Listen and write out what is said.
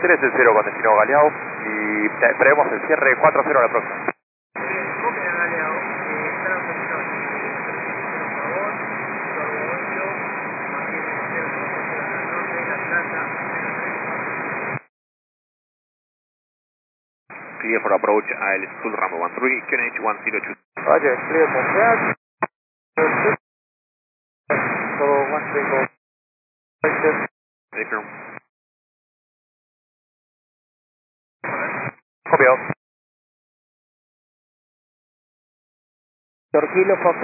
3 el 0 con destino Galeao y prevemos el cierre 4-0 a la próxima. Copen a Galeao, están autorizados por favor, Sorboglio, mantiene 0,0 al norte, La Plata, Clear for approach al School Rambo 13, QNH 102. Roger, clear for that. So 1 Affirm. Copiado. Kilo Fox